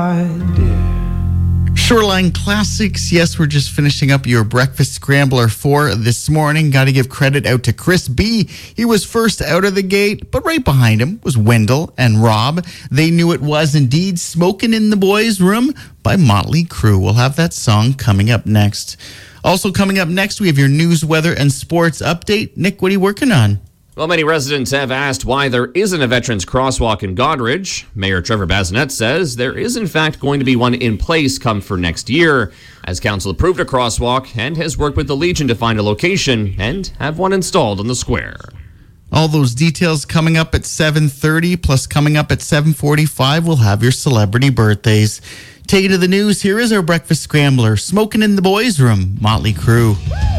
Shoreline Classics. Yes, we're just finishing up your Breakfast Scrambler for this morning. Got to give credit out to Chris B. He was first out of the gate, but right behind him was Wendell and Rob. They knew it was indeed Smoking in the Boys' Room by Motley Crue. We'll have that song coming up next. Also coming up next, we have your news, weather, and sports update. Nick, what are you working on? Well, many residents have asked why there isn't a Veterans Crosswalk in Goderich. Mayor Trevor Bazinet says there is in fact going to be one in place come for next year, as council approved a crosswalk and has worked with the Legion to find a location and have one installed on the square. All those details coming up at 7:30, plus coming up at 7:45, we'll have your celebrity birthdays. Take it to the news. Here is our Breakfast Scrambler, Smoking in the Boys' Room, Motley Crue.